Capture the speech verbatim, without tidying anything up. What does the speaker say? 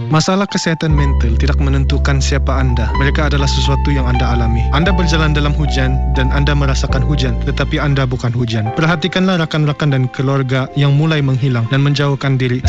Masalah kesihatan mental tidak menentukan siapa anda. Mereka adalah sesuatu yang anda alami. Anda berjalan dalam hujan dan anda merasakan hujan, tetapi anda bukan hujan. Perhatikanlah rakan-rakan dan keluarga yang mulai menghilang dan menjauhkan diri